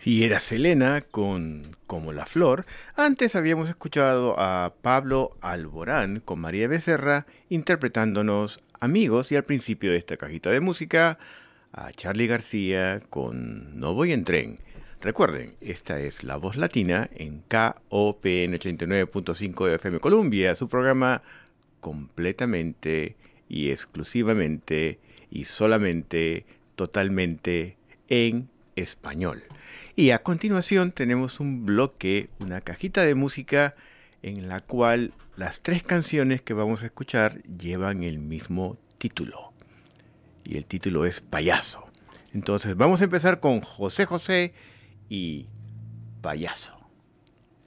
Y era Selena con Como la Flor. Antes habíamos escuchado a Pablo Alborán con María Becerra interpretándonos Amigos y al principio de esta cajita de música a Charly García con No voy en tren. Recuerden, esta es La Voz Latina en KOPN 89.5 de FM Colombia, su programa completamente y exclusivamente y solamente, totalmente en español. Y a continuación tenemos un bloque, una cajita de música en la cual las tres canciones que vamos a escuchar llevan el mismo título. Y el título es Payaso. Entonces vamos a empezar con José José y Payaso.